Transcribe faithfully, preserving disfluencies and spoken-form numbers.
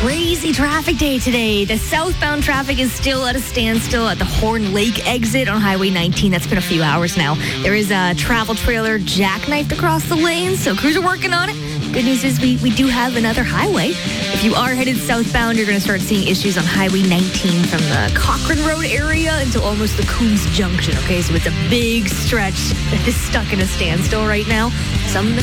crazy traffic day today. The southbound traffic is still at a standstill at the Horn Lake exit on Highway nineteen. That's been a few hours now. There is a travel trailer jackknifed across the lanes, so crews are working on it. Good news is we, we do have another highway. If you are headed southbound, you're going to start seeing issues on Highway nineteen from the Cochrane Road area until almost the Coons Junction, okay? So it's a big stretch that is stuck in a standstill right now. Some